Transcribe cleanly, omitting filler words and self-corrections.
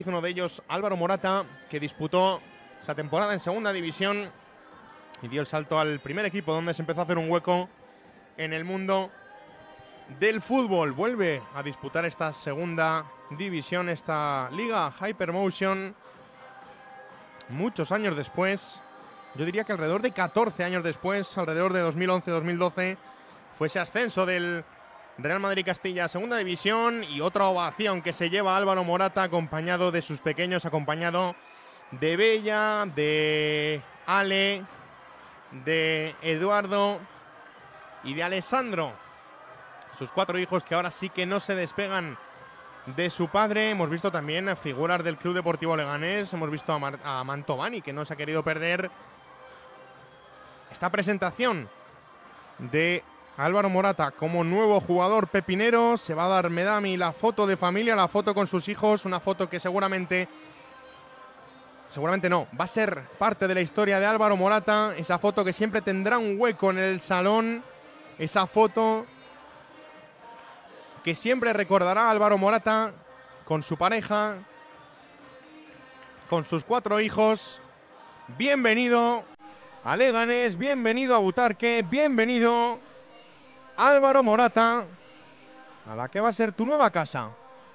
Uno de ellos, Álvaro Morata, que disputó esa temporada en segunda división y dio el salto al primer equipo, donde se empezó a hacer un hueco en el mundo del fútbol. Vuelve a disputar esta segunda división, esta liga Hypermotion, muchos años después. Yo diría que alrededor de 14 años después, alrededor de 2011-2012, fue ese ascenso del Real Madrid Castilla, segunda división, y otra ovación que se lleva Álvaro Morata, acompañado de sus pequeños, acompañado de Bella, de Ale, de Eduardo y de Alessandro. Sus 4 hijos que ahora sí que no se despegan de su padre. Hemos visto también figuras del Club Deportivo Leganés, hemos visto a Mantovani, que no se ha querido perder esta presentación de Álvaro Morata como nuevo jugador pepinero. Se va a dar Medami la foto de familia, la foto con sus hijos, una foto que seguramente no, va a ser parte de la historia de Álvaro Morata, esa foto que siempre tendrá un hueco en el salón, esa foto que siempre recordará a Álvaro Morata con su pareja, con sus 4 hijos. Bienvenido a Leganés, bienvenido a Butarque, bienvenido Álvaro Morata a la que va a ser tu nueva casa.